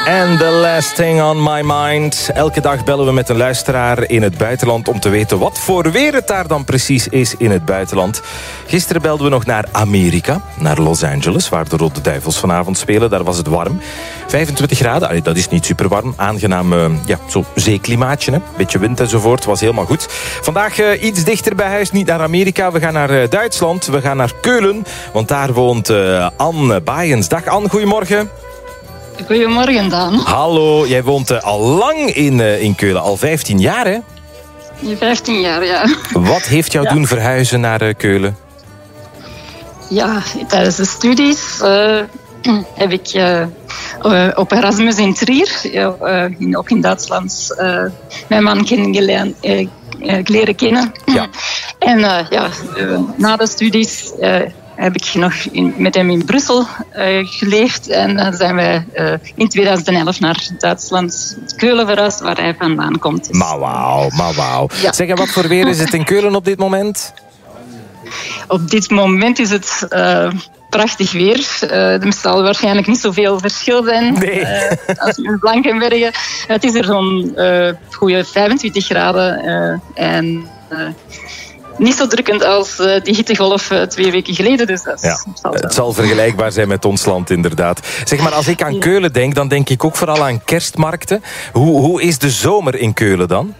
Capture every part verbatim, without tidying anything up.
And the last thing on my mind. Elke dag bellen we met een luisteraar in het buitenland om te weten wat voor weer het daar dan precies is in het buitenland. Gisteren belden we nog naar Amerika, naar Los Angeles, waar de Rode Duivels vanavond spelen. Daar was het warm. vijfentwintig graden, allee, dat is niet super warm. Aangenaam, uh, ja, zo zeeklimaatje, hè. Beetje wind enzovoort, was helemaal goed. Vandaag uh, iets dichter bij huis, niet naar Amerika. We gaan naar uh, Duitsland, we gaan naar Keulen, want daar woont uh, Anne Baaiens. Dag Anne, goedemorgen. Goedemorgen, Daan. Hallo, jij woont uh, al lang in, uh, in Keulen, al vijftien jaar, hè? vijftien jaar, ja. Wat heeft jou ja. doen verhuizen naar uh, Keulen? Ja, tijdens de studies uh, heb ik uh, uh, op Erasmus in Trier, uh, in, ook in Duitsland, uh, mijn man kennengelernd, uh, uh, leren kennen. Ja. En uh, ja, uh, na de studies uh, heb ik nog in, met hem in Brussel uh, geleefd. En dan zijn wij uh, in tweeduizend elf naar Duitsland, Keulen verhuisd, waar hij vandaan komt. Dus. Maar wauw, maar wauw. Ja. Zeg, en wat voor weer is het in Keulen op dit moment? Op dit moment is het uh, prachtig weer. Uh, er zal waarschijnlijk niet zoveel verschil zijn nee. uh, als in Blankenbergen. Het is er zo'n uh, goede vijfentwintig graden uh, en... Uh, niet zo drukkend als uh, die hittegolf uh, twee weken geleden. Dus dat ja, zal het zal vergelijkbaar zijn met ons land, inderdaad. Zeg maar, als ik aan Keulen denk, dan denk ik ook vooral aan kerstmarkten. Hoe, hoe is de zomer in Keulen dan?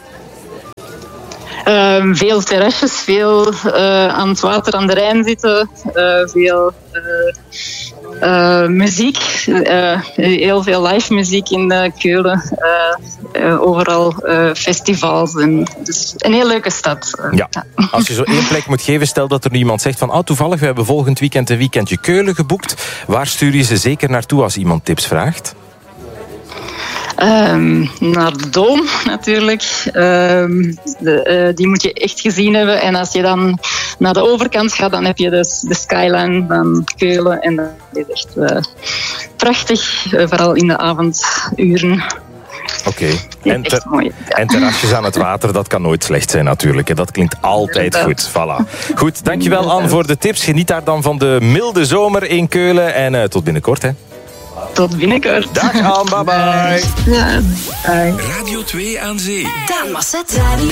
Uh, veel terrasjes, veel uh, aan het water aan de Rijn zitten. Uh, veel uh, uh, muziek. Uh, heel veel live muziek in uh, Keulen. Uh, uh, overal uh, festivals. En, dus een heel leuke stad. Uh, ja. Ja. Als je zo één plek moet geven, stel dat er nu iemand zegt van oh, toevallig, we hebben volgend weekend een weekendje Keulen geboekt. Waar stuur je ze zeker naartoe als iemand tips vraagt? Um, naar de Dom natuurlijk. Um, de, uh, die moet je echt gezien hebben. En als je dan naar de overkant gaat, dan heb je dus de skyline van Keulen. En dat is echt uh, prachtig, uh, vooral in de avonduren. Oké. Okay. En, ter- mooi, ja. en terrasjes aan het water, dat kan nooit slecht zijn natuurlijk. Dat klinkt altijd ja, goed. Voilà. Goed, dankjewel Anne voor de tips. Geniet daar dan van de milde zomer in Keulen. En uh, tot binnenkort, hè. Tot binnenkort. Dag Anne, bye bye. Ja, bye. Radio twee aan Zee. Daan Masset.